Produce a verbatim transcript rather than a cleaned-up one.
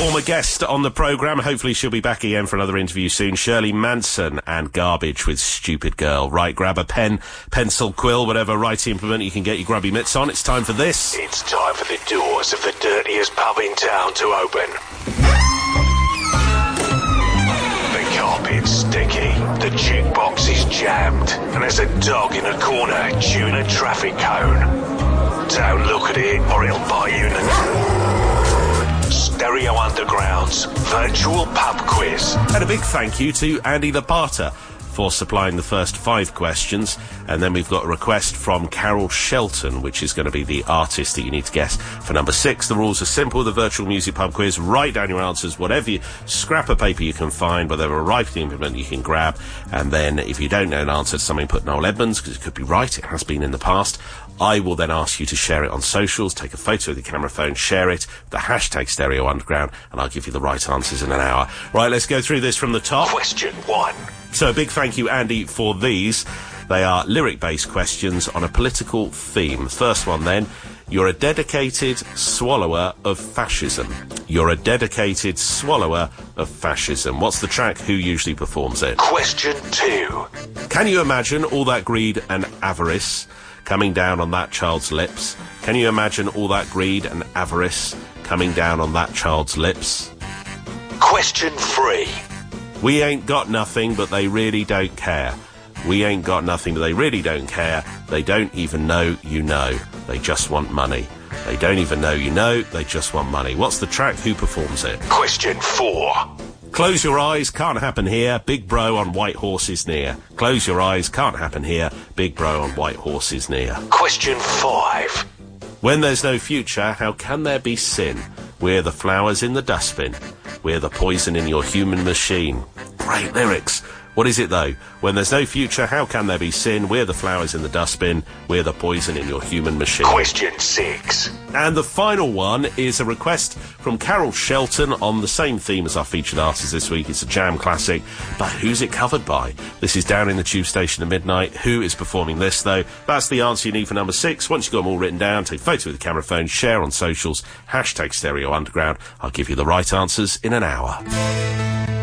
former guest on the programme. Hopefully she'll be back again for another interview soon. Shirley Manson and Garbage with Stupid Girl. Right, grab a pen, pencil, quill, whatever writing implement you can get your grubby mitts on. It's time for this. It's time for the doors of the dirtiest pub in town to open. The carpet's sticky, the jukebox is jammed, and there's a dog in a corner chewing a traffic cone. Don't look at it or it'll bite you in the... Stereo Underground's virtual pub quiz. And a big thank you to Andy Lapata for supplying the first five questions. And then we've got a request from Carol Shelton, which is going to be the artist that you need to guess for number six. The rules are simple. The virtual music pub quiz. Write down your answers, whatever you, scrap of paper you can find, whatever writing implement you can grab. And then if you don't know an answer to something, put Noel Edmonds, because it could be right. It has been in the past. I will then ask you to share it on socials, take a photo with your camera phone, share it, the hashtag Stereo Underground, and I'll give you the right answers in an hour. Right, let's go through this from the top. Question one. So a big thank you, Andy, for these. They are lyric-based questions on a political theme. First one, then. You're a dedicated swallower of fascism. You're a dedicated swallower of fascism. What's the track? Who usually performs it? Question two. Can you imagine all that greed and avarice coming down on that child's lips? Can you imagine all that greed and avarice coming down on that child's lips? Question three. We ain't got nothing, but they really don't care. We ain't got nothing, but they really don't care. They don't even know you know. They just want money. They don't even know you know. They just want money. What's the track? Who performs it? Question four. Close your eyes, can't happen here. Big bro on white horses near. Close your eyes, can't happen here. Big bro on white horses near. Question five. When there's no future, how can there be sin? We're the flowers in the dustbin. We're the poison in your human machine. Great lyrics. What is it, though? When there's no future, how can there be sin? We're the flowers in the dustbin. We're the poison in your human machine. Question six. And the final one is a request from Carol Shelton on the same theme as our featured artist this week. It's a jam classic, but who's it covered by? This is Down in the Tube Station at Midnight. Who is performing this, though? That's the answer you need for number six. Once you've got them all written down, take a photo with the camera phone, share on socials, hashtag Stereo Underground. I'll give you the right answers in an hour.